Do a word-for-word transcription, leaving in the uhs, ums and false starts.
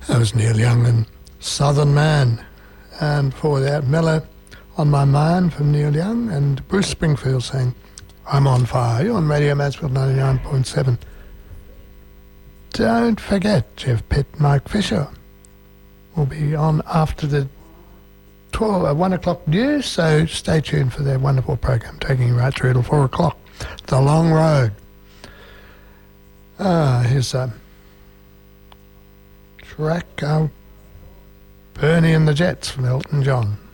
That was Neil Young and Southern Man. And before that, Mellow on My Mind from Neil Young, and Bruce Springfield saying, I'm on fire. You're on Radio Mansfield ninety-nine point seven. Don't forget, Jeff Pitt, Mike Fisher will be on after the twelve, uh, one o'clock news, so stay tuned for their wonderful program, taking you right through till four o'clock. The Long Road. Ah, here's a track, uh, Bernie and the Jets from Elton John.